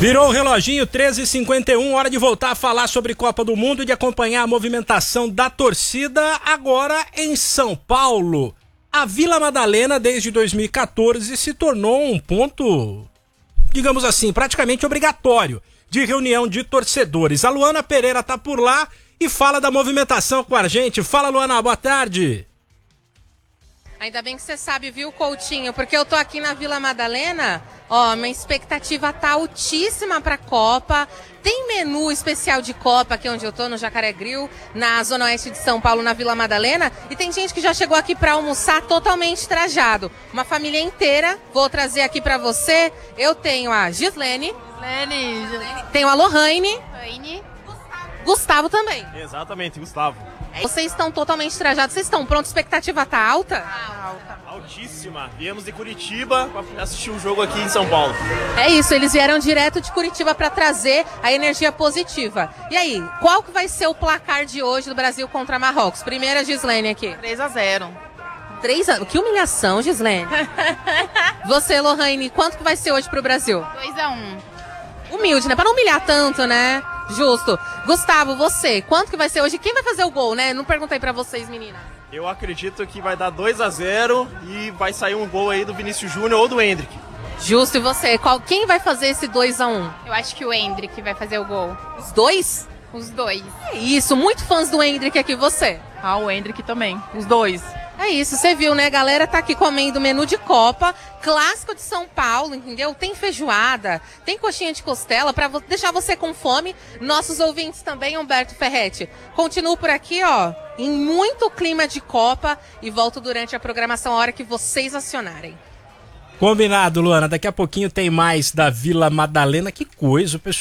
Virou o reloginho, 13h51, hora de voltar a falar sobre Copa do Mundo e de acompanhar a movimentação da torcida agora em São Paulo. A Vila Madalena, desde 2014, se tornou um ponto, digamos assim, praticamente obrigatório de reunião de torcedores. A Luana Pereira tá por lá e fala da movimentação com a gente. Fala, Luana, boa tarde. Ainda bem que você sabe, viu, Coutinho? Porque eu tô aqui na Vila Madalena, ó, minha expectativa tá altíssima pra Copa. Tem menu especial de Copa aqui onde eu tô, no Jacaré Grill, na Zona Oeste de São Paulo, na Vila Madalena. E tem gente que já chegou aqui pra almoçar totalmente trajado. Uma família inteira, vou trazer aqui pra você. Eu tenho a Gislene. Tenho a Lohane. Gustavo também. Exatamente, Gustavo. Vocês estão totalmente trajados, vocês estão prontos? A expectativa tá alta? Altíssima. Viemos de Curitiba para assistir o jogo aqui em São Paulo. É isso, eles vieram direto de Curitiba para trazer a energia positiva. E aí, qual que vai ser o placar de hoje do Brasil contra Marrocos? Primeira Gislene aqui. 3-0. 3-0. Que humilhação, Gislene. Você, Lohane, quanto que vai ser hoje pro Brasil? 2-1. Humilde, né? Pra não humilhar tanto, né? Justo. Gustavo, você, quanto que vai ser hoje? Quem vai fazer o gol, né? Não perguntei pra vocês, meninas. Eu acredito que vai dar 2-0 e vai sair um gol aí do Vinícius Júnior ou do Hendrick. Justo, e você? Quem vai fazer esse 2-1? Eu acho que o Hendrick vai fazer o gol. Os dois? Os dois. É isso, muito fãs do Hendrick aqui, você? Ah, o Hendrick também. Os dois. É isso, você viu, né? A galera tá aqui comendo menu de Copa, clássico de São Paulo, entendeu? Tem feijoada, tem coxinha de costela pra deixar você com fome. Nossos ouvintes também, Humberto Ferretti. Continuo por aqui, ó, em muito clima de Copa e volto durante a programação a hora que vocês acionarem. Combinado, Luana. Daqui a pouquinho tem mais da Vila Madalena. Que coisa, o pessoal